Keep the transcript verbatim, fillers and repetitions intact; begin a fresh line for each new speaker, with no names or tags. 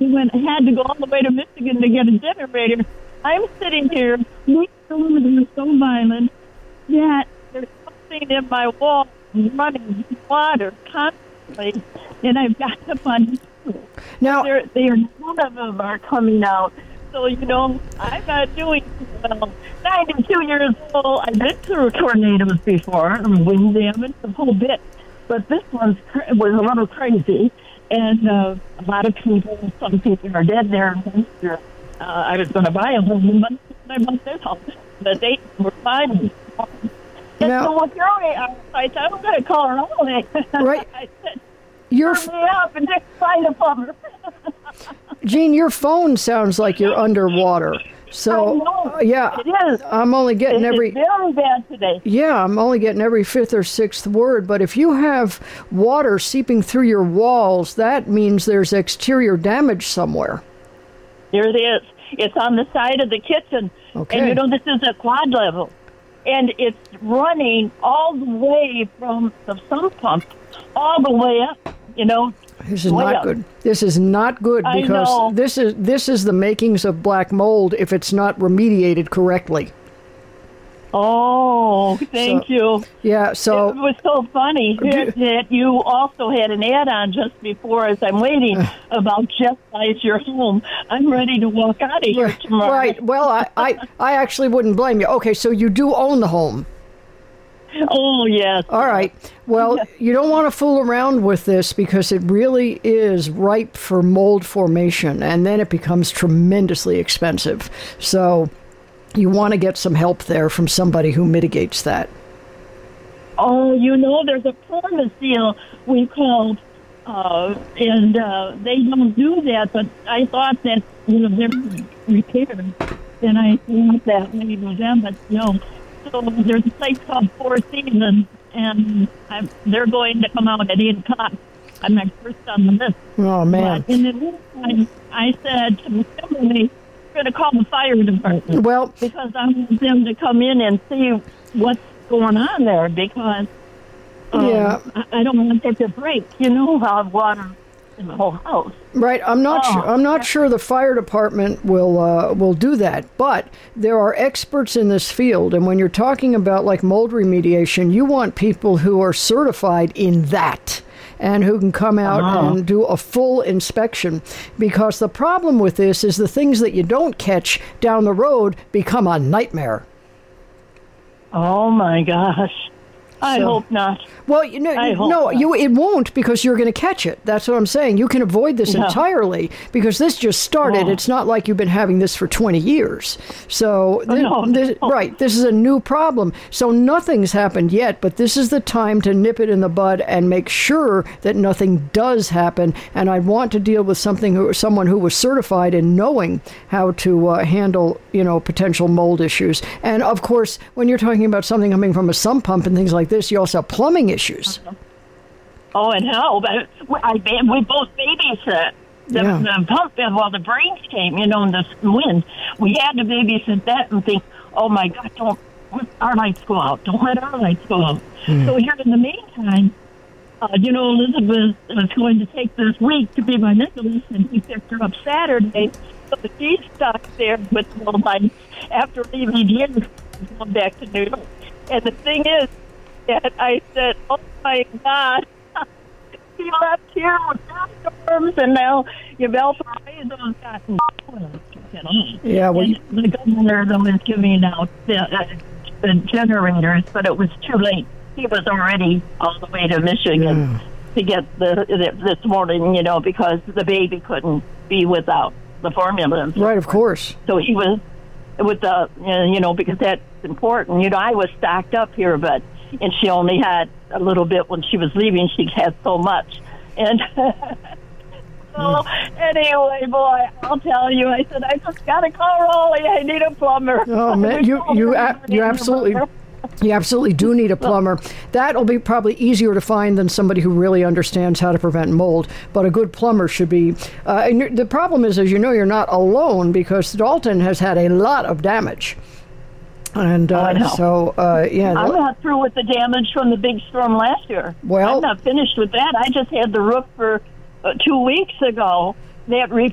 went, had to go all the way to Michigan to get a generator. I'm sitting here, these storms are so violent that there's something in my wall running water constantly, and I've got them on.
Now,
they're, they're, none of them are coming out. So, you know, I'm not doing well. ninety-two years old. I've been through tornadoes before, and wind damage, the whole bit. But this one was a little crazy. And uh, a lot of people, some people are dead there. Uh, I was going to buy a home, but I bought this home. But they were fine. And
now,
so with your I said, I'm going to call her all day.
Right.
I said,
You're
turn me up and just find a plumber.
Jean, your phone sounds like you're underwater. So,
I know.
uh, yeah,
It is.
I'm only getting
It
every...
is very bad today.
Yeah, I'm only getting every fifth or sixth word, but if you have water seeping through your walls, that means there's exterior damage somewhere.
There it is. It's on the side of the kitchen.
Okay.
And you know, this is a quad level. And it's running all the way from the sump pump all the way up, you know.
This is
way
not
up.
good. This is not good
I
because
know.
this is this is the makings of black mold if it's not remediated correctly.
Oh, thank
So-
you.
Yeah, so...
It was so funny that that you also had an add-on just before as I'm waiting about Jeff buys your home. I'm ready to walk out of here tomorrow.
Right. Well, I, I, I actually wouldn't blame you. Okay, so you do own the home.
Oh, yes.
All right. Well, you don't want to fool around with this because it really is ripe for mold formation, and then it becomes tremendously expensive. So you want to get some help there from somebody who mitigates that.
Oh, you know, there's a Permaseal we called, uh, and uh, they don't do that, but I thought that, you know, they're repaired. And I thought that maybe it was them, but no. So there's a place called Four Seasons, and I'm, they're going to come out at eight o'clock. I'm my first on the list.
Oh, man.
But in the meantime, I said to Kimberly, we're going to call the fire department.
Well,
Because I want them to come in and see what's going on there, because um,
Yeah.
I, I don't want it to break. You know, how water in the whole house.
right. I'm not.
Oh.
Sure, I'm not sure the fire department will uh, will do that. But there are experts in this field, and when you're talking about like mold remediation, you want people who are certified in that and who can come out
Uh-huh.
and do a full inspection. Because the problem with this is the things that you don't catch down the road become a nightmare.
Oh my gosh! I
So-
hope not.
Well, you know,
I hope
no,
not.
you it won't because you're going to catch it. That's what I'm saying. You can avoid this
Yeah.
entirely because this just started.
Oh.
It's not like you've been having this for twenty years. So, thi-
no,
this-
no.
right, this is a new problem. So nothing's happened yet, but this is the time to nip it in the bud and make sure that nothing does happen. And I want to deal with something who, someone who was certified in knowing how to uh, handle, you know, potential mold issues. And of course, when you're talking about something coming from a sump pump and things like this, you also have plumbing issues.
Oh, and how? But we- I we both babysit the,
Yeah.
the pump while the brains came. You know, in the wind. We had to babysit that and think, oh my God, don't let our lights go out. Don't let our lights go out. So here in the meantime, uh, you know, Elizabeth was going to take this week to be my Nicholas, and we picked her up Saturday. So she's stuck there with no lights after leaving here and going back to New York. And the thing is that I said, oh my God, she left here with storms, and now Valparaiso's gotten
Yeah, well,
and the governor though is giving out the, uh, the generators, but it was too late. He was already all the way to Michigan to get the, the this morning, you know, because the baby couldn't be without the formula. and so
right, of
forth.
course.
So he was with the, uh, you know, because that's important. You know, I was stocked up here, but and she only had a little bit when she was leaving. She had so much, and so anyway, boy, I'll tell you. I said I just got to call Raleigh. I need a plumber.
Oh man, you you a- you absolutely. You absolutely do need a plumber. That'll be probably easier to find than somebody who really understands how to prevent mold. But a good plumber should be. Uh, and you're- the problem is, as you know, you're not alone because Dalton has had a lot of damage. And uh,
I know.
so, uh, yeah.
I'm not through with the damage from the big storm last year.
Well-
I'm not finished with that. I just had the roof for uh, two weeks ago. That re-